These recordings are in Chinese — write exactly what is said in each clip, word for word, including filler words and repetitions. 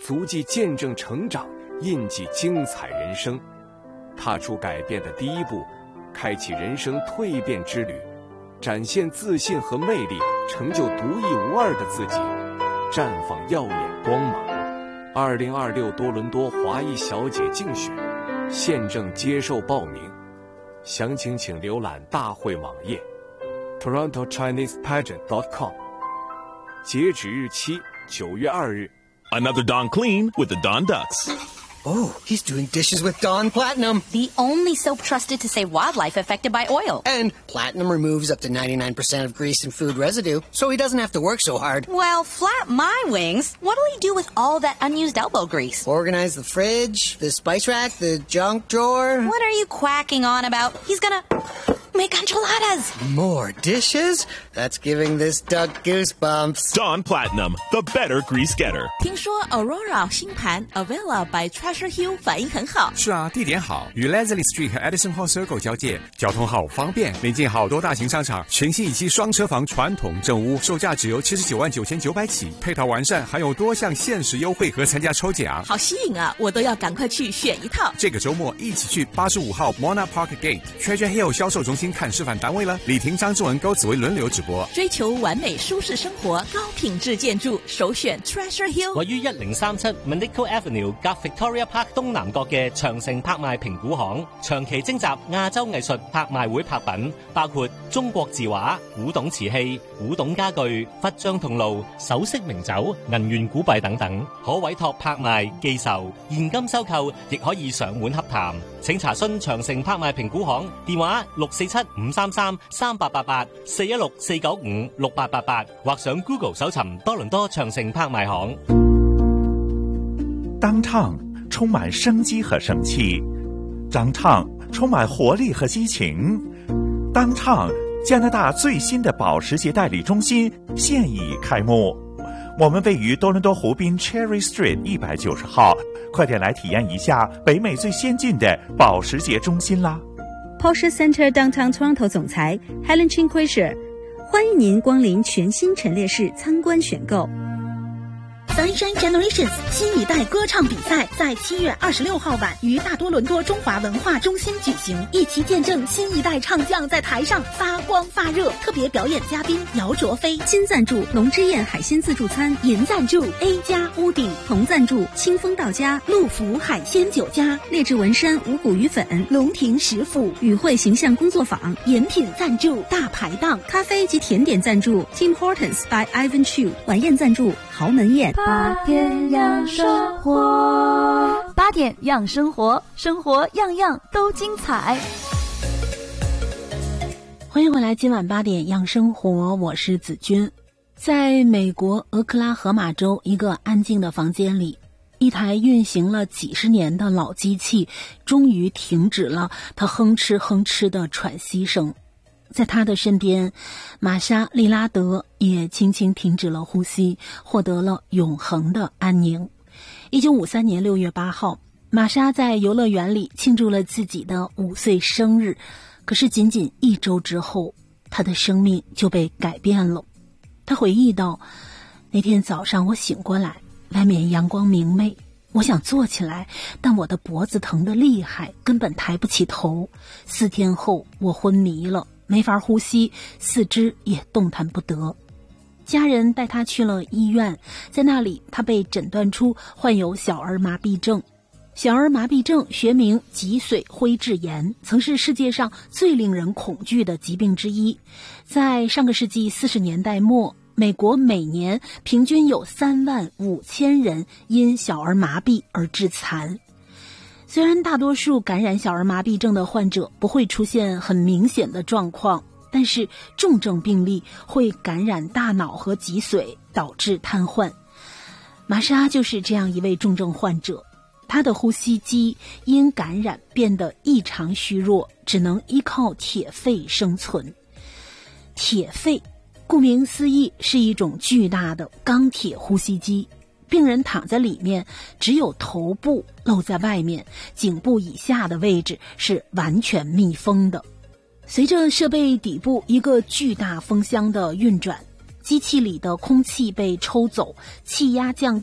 足迹见证成长，印记精彩人生。踏出改变的第一步，开启人生蜕变之旅，展现自信和魅力，成就独一无二的自己，绽放耀眼光芒。二零二六多伦多华裔小姐竞选现正接受报名，详情请浏览大会网页 toronto chinese pageant dot com， 截止日期九月二日。 Another Dawn Clean with the Dawn Ducks. Oh, he's doing dishes with Dawn Platinum. The only soap trusted to save wildlife affected by oil. And Platinum removes up to ninety-nine percent of grease and food residue, so he doesn't have to work so hard. Well, flap my wings. What'll he do with all that unused elbow grease? Organize the fridge, the spice rack, the junk drawer. What are you quacking on about? He's gonna make enchiladas. More dishes? That's giving this duck goosebumps. Dawn Platinum, the better grease getter. 听说 Aurora 新盘 Avella by Treasure Hill 反应很好。 是啊，地点好，与 Leslie Street 和 Edison Hall Circle 交界，交通好方便，临近好多大型商场。全新一期双车房传统正屋，售价只由七十九万九千九百起，配套完善，还有多项限时优惠和参加抽奖。 好吸引啊！我都要赶快去选一套。 这个周末一起去八十五号 Mona Park Gate Treasure Hill 销售中心看示范单位了。李婷、张志文、高子薇轮流直播。 追求完美舒适生活，高品质建筑，首選 Treasure Hill。 位於一零三七 Monaco Avenue 隔 Victoria Park 東南角嘅長城拍賣評估行，長期徵集亞洲藝術拍賣會拍品，包括中國字畫、古董瓷器、古董家具、佛像銅爐、首飾名酒、銀元古幣等等，可委託拍賣、寄售、現金收購，亦可以上門洽談。請查詢長城拍賣評估行電話六四七五三三三八八八四一六四九五六八八八，或上 Google 搜尋多倫多長城拍賣行。 Downtown充满生机和生气， Downtown充满活力和激情。 Downtown 加拿大最新的保时捷代理中心现已开幕，我们位于多伦多湖滨 Cherry Street 一百九十号，快点来体验一下北美最先进的保时捷中心啦。 Porsche Center Downtown Toronto 总裁 Helen Chin-Quisher 欢迎您光临全新陈列室参观选购。 三山 Generations 新一代歌唱比赛在七月二十六号晚于大多伦多中华文化中心举行，一起见证新一代唱将在台上发光发热。特别表演嘉宾姚卓飞， 金赞助龙之宴海鲜自助餐， 银赞助 A 加屋顶， 同赞助清风到家、 陆福海鲜酒家、 劣质文山五谷鱼粉、 龙庭食府、 与会形象工作坊， 饮品赞助大排档， 咖啡及甜点赞助 Tim Hortons by Ivan Chu， 晚宴赞助豪门宴。 八点养生活，八点养生活，生活样样都精彩。 欢迎回来，今晚八点养生活，我是子君。在美国俄克拉荷马州一个安静的房间里，一台运行了几十年的老机器终于停止了它哼哧哼哧的喘息声。在他的身边，玛莎·利拉德也轻轻停止了呼吸，获得了永恒的安宁。一九五三年六月八号，玛莎在游乐园里庆祝了自己的五岁生日，可是仅仅一周之后，她的生命就被改变了。她回忆道，那天早上我醒过来，外面阳光明媚，我想坐起来，但我的脖子疼得厉害，根本抬不起头。四天后我昏迷了，没法呼吸，四肢也动弹不得。家人带他去了医院，在那里他被诊断出患有小儿麻痹症。小儿麻痹症学名脊髓灰质炎，曾是世界上最令人恐惧的疾病之一。在上个世纪四十年代末，美国每年平均有三万五千人因小儿麻痹而致残。虽然大多数感染小儿麻痹症的患者不会出现很明显的状况，但是重症病例会感染大脑和脊髓，导致瘫痪。玛莎就是这样一位重症患者，她的呼吸机因感染变得异常虚弱，只能依靠铁肺生存。铁肺顾名思义是一种巨大的钢铁呼吸机，病人躺在里面，只有头部露在外面，颈部以下的位置是完全密封的。随着设备底部一个巨大风箱的运转，机器里的空气被抽走，气压降低，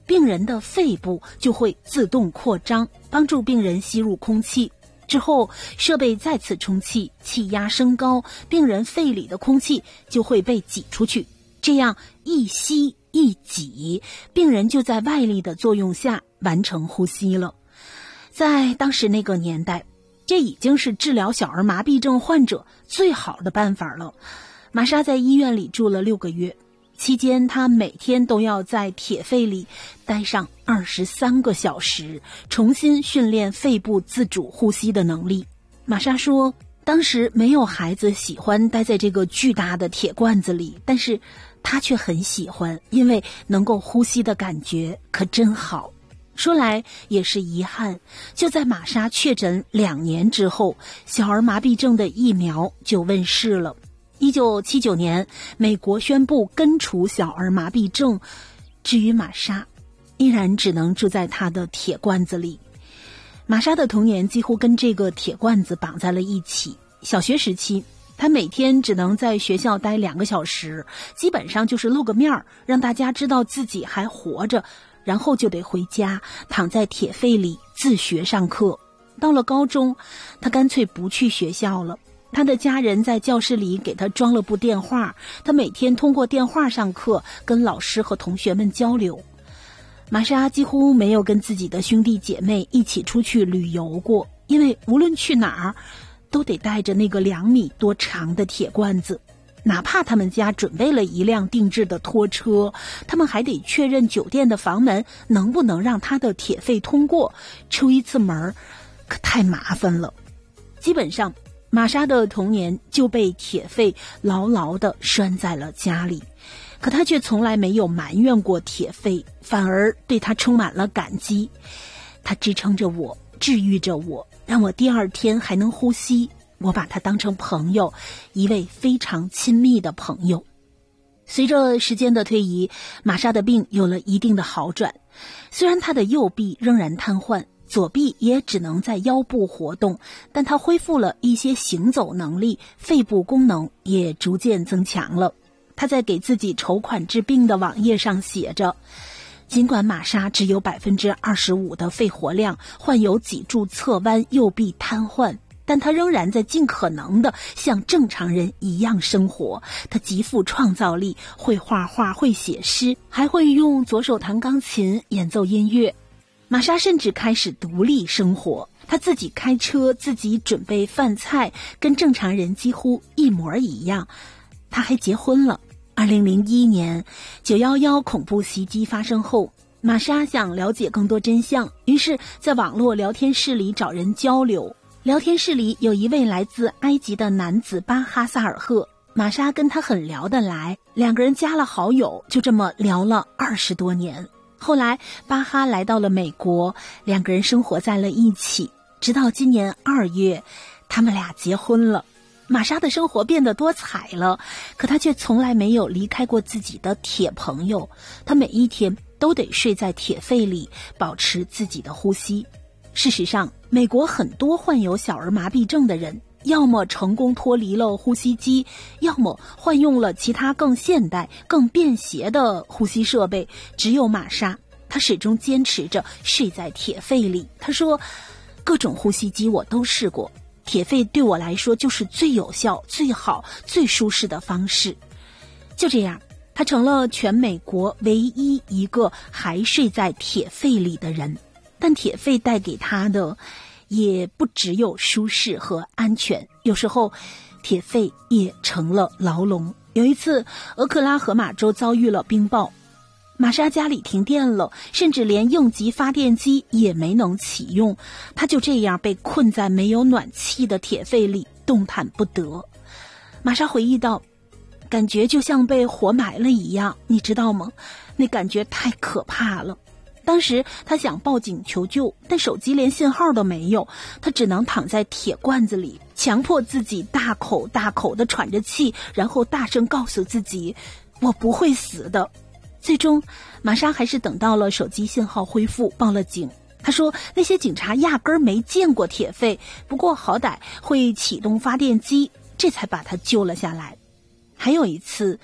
病人的肺部就会自动扩张，帮助病人吸入空气。之后设备再次充气，气压升高，病人肺里的空气就会被挤出去，这样一吸一挤，病人就在外力的作用下完成呼吸了。在当时那个年代，这已经是治疗小儿麻痹症患者最好的办法了。玛莎在医院里住了六个月，期间她每天都要在铁肺里待上二十三个小时，重新训练肺部自主呼吸的能力。玛莎说，当时没有孩子喜欢待在这个巨大的铁罐子里，但是她却很喜欢，因为能够呼吸的感觉可真好。说来也是遗憾，就在玛莎确诊两年之后，小儿麻痹症的疫苗就问世了。一九七九年，美国宣布根除小儿麻痹症，至于玛莎，依然只能住在她的铁罐子里。玛莎的童年几乎跟这个铁罐子绑在了一起。小学时期，她每天只能在学校待两个小时，基本上就是露个面儿，让大家知道自己还活着，然后就得回家躺在铁肺里自学上课。到了高中，他干脆不去学校了。他的家人在教室里给他装了部电话，他每天通过电话上课，跟老师和同学们交流。玛莎几乎没有跟自己的兄弟姐妹一起出去旅游过，因为无论去哪儿，都得带着那个两米多长的铁罐子。哪怕他们家准备了一辆定制的拖车，他们还得确认酒店的房门能不能让他的铁肺通过，出一次门可太麻烦了。基本上玛莎的童年就被铁肺牢牢地拴在了家里，可他却从来没有埋怨过铁肺，反而对他充满了感激。他支撑着我，治愈着我，让我第二天还能呼吸。我把他当成朋友，一位非常亲密的朋友。随着时间的推移，玛莎的病有了一定的好转。虽然她的右臂仍然瘫痪，左臂也只能在腰部活动，但她恢复了一些行走能力，肺部功能也逐渐增强了。她在给自己筹款治病的网页上写着，尽管玛莎只有 百分之二十五 的肺活量，患有脊柱侧弯，右臂瘫痪，但他仍然在尽可能的像正常人一样生活。他极富创造力，会画画，会写诗，还会用左手弹钢琴，演奏音乐。玛莎甚至开始独立生活，她自己开车，自己准备饭菜，跟正常人几乎一模一样。她还结婚了。二零零一年九一一恐怖袭击发生后，玛莎想了解更多真相，于是在网络聊天室里找人交流。聊天室里有一位来自埃及的男子巴哈萨尔赫，玛莎跟他很聊得来，两个人加了好友，就这么聊了二十多年。后来巴哈来到了美国，两个人生活在了一起，直到今年二月，他们俩结婚了。玛莎的生活变得多彩了，可她却从来没有离开过自己的铁朋友。她每一天都得睡在铁肺里，保持自己的呼吸。事实上，美国很多患有小儿麻痹症的人，要么成功脱离了呼吸机，要么换用了其他更现代、更便携的呼吸设备。只有玛莎，她始终坚持着睡在铁肺里。她说，各种呼吸机我都试过，铁肺对我来说就是最有效、最好、最舒适的方式。就这样，她成了全美国唯一一个还睡在铁肺里的人。但铁肺带给他的也不只有舒适和安全，有时候铁肺也成了牢笼。有一次，俄克拉荷马州遭遇了冰雹，玛莎家里停电了，甚至连应急发电机也没能启用，他就这样被困在没有暖气的铁肺里，动弹不得。玛莎回忆道，感觉就像被活埋了一样，你知道吗？那感觉太可怕了。当时他想报警求救，但手机连信号都没有，他只能躺在铁罐子里，强迫自己大口大口地喘着气，然后大声告诉自己，我不会死的。最终玛莎还是等到了手机信号恢复，报了警。他说那些警察压根儿没见过铁肺，不过好歹会启动发电机，这才把他救了下来。还有一次，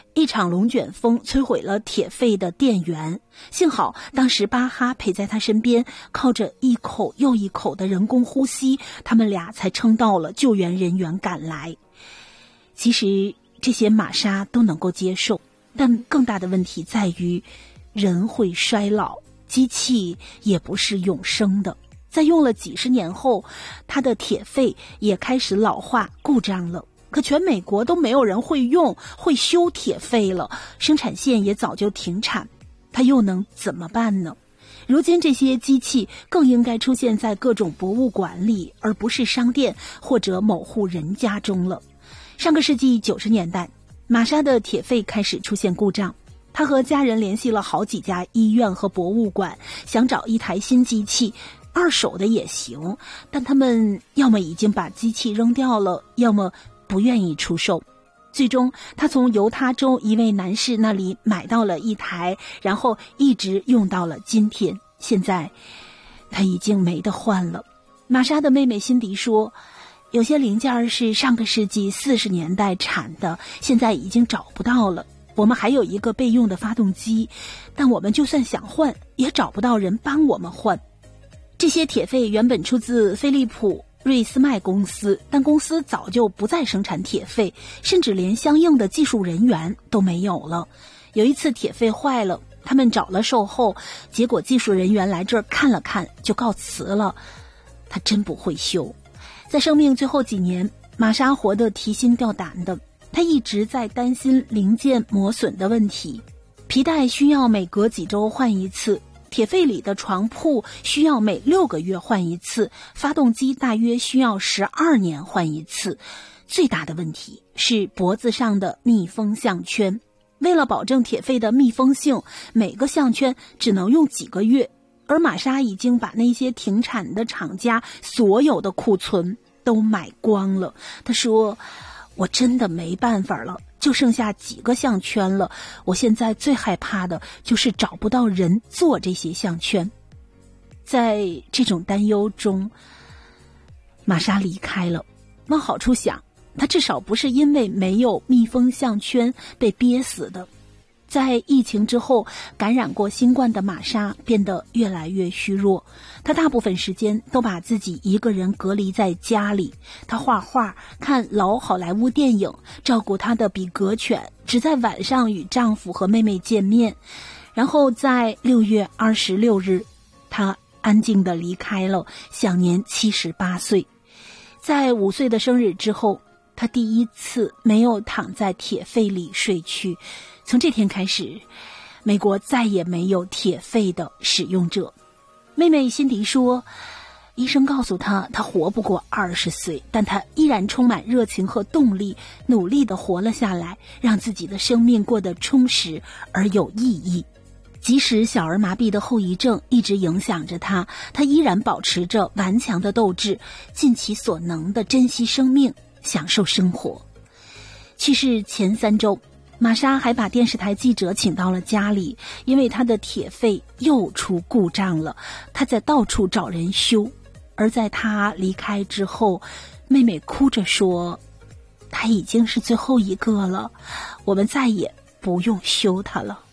一场龙卷风摧毁了铁肺的电源，幸好当时巴哈陪在他身边，靠着一口又一口的人工呼吸，他们俩才撑到了救援人员赶来。其实这些玛莎都能够接受，但更大的问题在于人会衰老，机器也不是永生的。在用了几十年后，它的铁肺也开始老化故障了。可全美国都没有人会用会修铁肺了，生产线也早就停产，它又能怎么办呢？如今这些机器更应该出现在各种博物馆里，而不是商店或者某户人家中了。上个世纪九十年代，玛莎的铁肺开始出现故障，他和家人联系了好几家医院和博物馆，想找一台新机器，二手的也行，但他们要么已经把机器扔掉了，要么不愿意出售。最终他从犹他州一位男士那里买到了一台，然后一直用到了今天。现在他已经没得换了。玛莎的妹妹辛迪说，有些零件是上个世纪四十年代产的，现在已经找不到了。我们还有一个备用的发动机，但我们就算想换也找不到人帮我们换。这些铁肺原本出自飞利浦瑞斯麦公司，但公司早就不再生产铁肺，甚至连相应的技术人员都没有了。有一次铁肺坏了，他们找了售后，结果技术人员来这儿看了看就告辞了。他真不会修。在生命最后几年，玛莎活得提心吊胆的，他一直在担心零件磨损的问题。皮带需要每隔几周换一次，铁肺里的床铺需要每六个月换一次，发动机大约需要十二年换一次。最大的问题是脖子上的密封项圈，为了保证铁肺的密封性，每个项圈只能用几个月，而玛莎已经把那些停产的厂家所有的库存都买光了。他说，我真的没办法了，就剩下几个项圈了，我现在最害怕的就是找不到人做这些项圈。在这种担忧中，玛莎离开了。往好处想，她至少不是因为没有密封项圈被憋死的。在疫情之后，感染过新冠的玛莎变得越来越虚弱，她大部分时间都把自己一个人隔离在家里。她画画，看老好莱坞电影，照顾她的比格犬，只在晚上与丈夫和妹妹见面。然后在六月二十六日，她安静地离开了，享年七十八岁。在五岁的生日之后，她第一次没有躺在铁肺里睡去。从这天开始，美国再也没有铁肺的使用者。妹妹辛迪说，医生告诉她，她活不过二十岁，但她依然充满热情和动力，努力地活了下来，让自己的生命过得充实而有意义。即使小儿麻痹的后遗症一直影响着她，她依然保持着顽强的斗志，尽其所能地珍惜生命，享受生活。去世前三周，玛莎还把电视台记者请到了家里，因为她的铁肺又出故障了，她在到处找人修。而在她离开之后，妹妹哭着说，她已经是最后一个了，我们再也不用修她了。